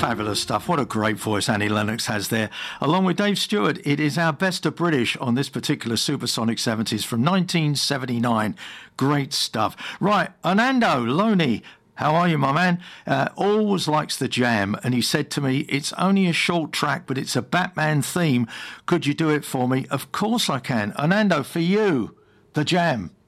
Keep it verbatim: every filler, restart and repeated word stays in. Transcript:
Fabulous stuff. What a great voice Annie Lennox has there. Along with Dave Stewart, it is our best of British on this particular Supersonic seventies from nineteen seventy-nine. Great stuff. Right, Anando Loney. How are you, my man? Uh, always likes the Jam, and he said to me, it's only a short track, but it's a Batman theme. Could you do it for me? Of course I can. Anando, for you, the Jam.